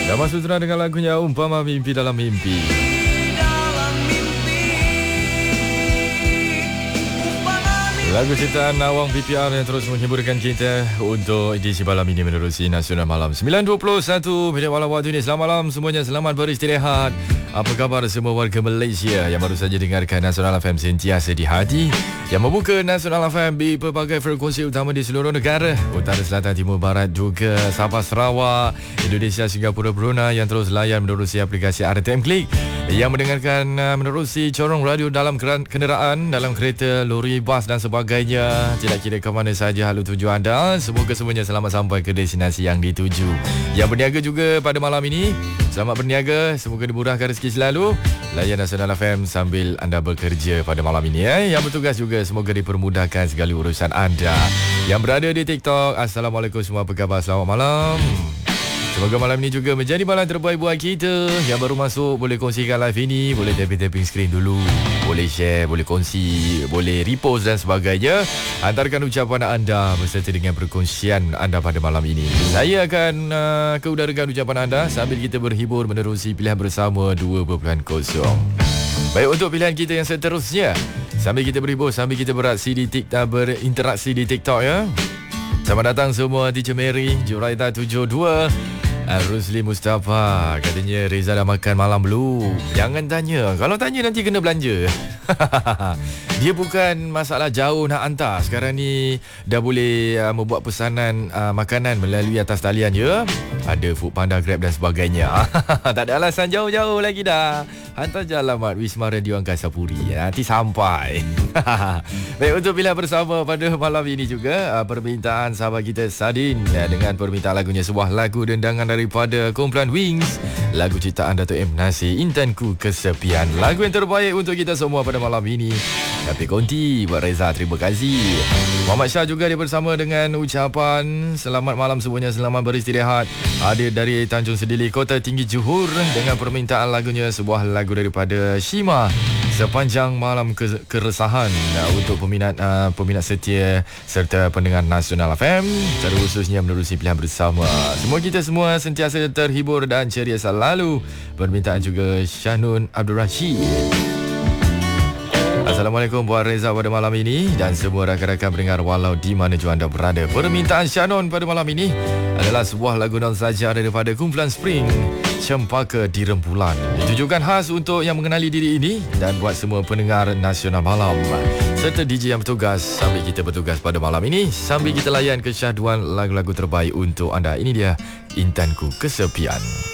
Damai Sutra dengan lagunya Umpama Mimpi Dalam Mimpi. Lagu ciptaan Nawang PPR yang terus menghiburkan kita untuk edisi malam ini menerusi Nasional Malam 9.21 minit malam waktu ini. Selamat malam semuanya, selamat beristirahat. Apa khabar semua warga Malaysia yang baru saja dengarkan Nasional FM sentiasa di hati, yang membuka Nasional FM di pelbagai frekuensi utama di seluruh negara, utara, selatan, timur, barat, juga Sabah, Sarawak, Indonesia, Singapura, Brunei, yang terus layan menerusi aplikasi RTM Klik, yang mendengarkan menerusi corong radio dalam kenderaan, dalam kereta, lori, bas dan sebagainya. Tidak kira ke mana saja halu tuju anda, semoga semuanya selamat sampai ke destinasi yang dituju. Yang berniaga juga pada malam ini, selamat berniaga, semoga dimurahkan rezeki selalu. Layan Nasional FM sambil anda bekerja pada malam ini. Yang bertugas juga semoga dipermudahkan segala urusan anda. Yang berada di TikTok, Assalamualaikum semua, apa khabar? Selamat malam. Semoga malam ini juga menjadi malam terbaik buat kita. Yang baru masuk boleh kongsikan live ini, boleh tapping screen dulu, boleh share, boleh kongsi, boleh repost dan sebagainya. Hantarkan ucapan anda beserta dengan perkongsian anda pada malam ini. Saya akan keudarakan ucapan anda sambil kita berhibur menerusi pilihan bersama 2.0. Baik, untuk pilihan kita yang seterusnya, sambil kita berhibur, sambil kita berinteraksi di TikTok ya. Selamat datang semua, Teacher Mary, Juraita 72, Rusli Mustafa. Katanya Reza dah makan malam belum? Jangan tanya, kalau tanya nanti kena belanja. Dia bukan masalah jauh nak hantar. Sekarang ni dah boleh membuat pesanan makanan melalui atas talian ya. Ada Foodpanda, Grab dan sebagainya. Tak ada alasan jauh-jauh lagi dah. Hantar je alamat Wisma Radio Angkasa Puri, nanti sampai. Baik, untuk pilihan bersama pada malam ini juga permintaan sahabat kita Sadin dengan permintaan lagunya, sebuah lagu dendangan daripada kumpulan Wings, lagu ciptaan Dato' M. Nasir, Intanku Kesepian. Lagu yang terbaik untuk kita semua pada malam ini. Tapi konti buat Reza, terima kasih. Muhammad Shah juga dia bersama dengan ucapan selamat malam semuanya, selamat beristirahat. Hadir dari Tanjung Sedili, Kota Tinggi, Johor, dengan permintaan lagunya, sebuah lagu daripada Shima, Sepanjang Malam Keresahan, untuk peminat setia serta pendengar Nasional FM, secara khususnya menerusi pilihan bersama. Semua kita semua sentiasa terhibur dan ceria selalu. Permintaan juga Syahnun Abdul Rashid. Assalamualaikum buat Reza pada malam ini dan semua rakan-rakan pendengar walau di mana jua anda berada. Permintaan Syanon pada malam ini adalah sebuah lagu nostalgia daripada kumpulan Spring, Cempaka di Rembulan. Ditujukan khas untuk yang mengenali diri ini dan buat semua pendengar Nasional Malam serta DJ yang bertugas sambil kita bertugas pada malam ini, sambil kita layan kesyahduan lagu-lagu terbaik untuk anda. Ini dia Intanku Kesepian.